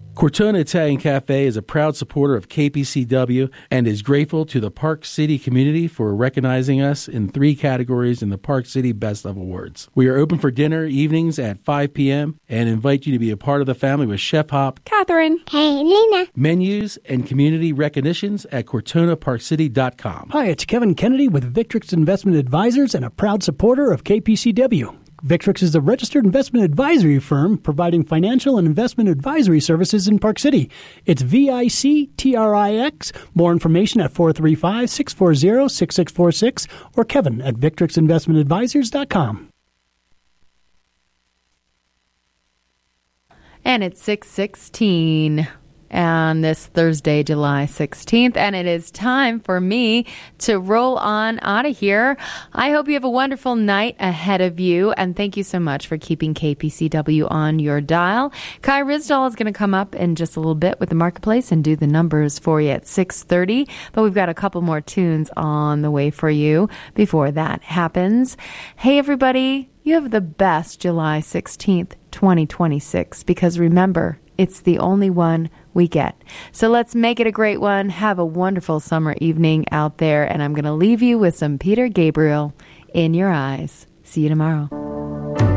Cortona Italian Cafe is a proud supporter of KPCW and is grateful to the Park City community for recognizing us in 3 categories in the Park City Best of Awards. We are open for dinner evenings at 5 p.m. and invite you to be a part of the family with Chef Hop, Catherine, hey, Lena, menus and community recognitions at CortonaParkCity.com. Hi, it's Kevin Kennedy with Victrix Investment Advisors and a proud supporter of KPCW. Victrix is a registered investment advisory firm providing financial and investment advisory services in Park City. It's VICTRIX. More information at 435-640-6646 or Kevin at VictrixInvestmentAdvisors.com. and it's 6:16 on this Thursday, July 16th, and it is time for me to roll on out of here. I hope you have a wonderful night ahead of you, and thank you so much for keeping KPCW on your dial. Kai Rizdal is going to come up in just a little bit with the Marketplace and do the numbers for you at 6:30, but we've got a couple more tunes on the way for you before that happens. Hey, everybody, you have the best July 16th, 2026, because remember, it's the only one we get. So let's make it a great one. Have a wonderful summer evening out there. And I'm going to leave you with some Peter Gabriel, In Your Eyes. See you tomorrow.